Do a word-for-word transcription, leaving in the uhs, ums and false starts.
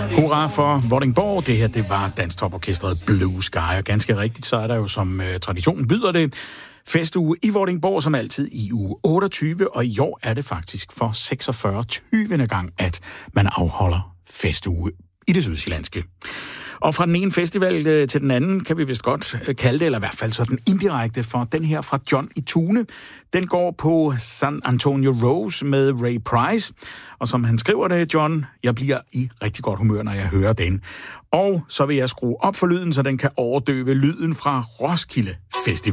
Hurra for Vordingborg. Det her, det var Dansktop-orkestret Blue Sky. Og ganske rigtigt, så er der jo, som uh, traditionen byder det, festuge i Vordingborg, som altid i uge otteogtyve. Og i år er det faktisk for seksogfyrre tyvende gang, at man afholder festuge i det sydsjællandske. Og fra den ene festival øh, til den anden, kan vi vist godt øh, kalde det, eller i hvert fald sådan indirekte, for den her fra John i Tune, den går på San Antonio Rose med Ray Price. Og som han skriver det, John, jeg bliver i rigtig godt humør, når jeg hører den. Og så vil jeg skrue op for lyden, så den kan overdøve lyden fra Roskilde Festival.